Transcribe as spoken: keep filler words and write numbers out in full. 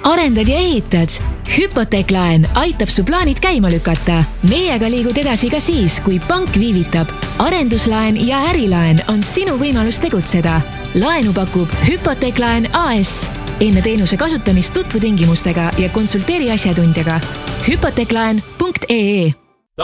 arendad ja ehitad? Hüpoteeklaen aitab su plaanid käima lükata. Meiega liigud edasi ka siis, kui pank viivitab. Arenduslaen ja ärilaen on sinu võimalus tegutseda. Laenu pakub Hüpoteeklaen A S. Enne teenuse kasutamist tutvu tingimustega ja konsulteeri asjatundjaga. hüpoteeklaen punkt ee